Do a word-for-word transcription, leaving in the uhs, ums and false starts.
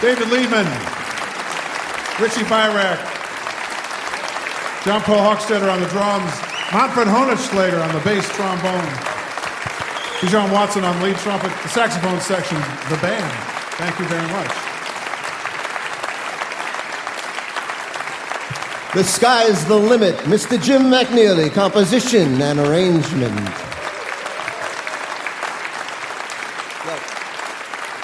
David Liebman, Richie Byrack, John Paul Hochstetter on the drums, Manfred Honigschlager on the bass trombone, Bijan Watson on lead trumpet, the saxophone section, the band. Thank you very much. The Sky's the Limit, Mister Jim McNeely, composition and arrangement.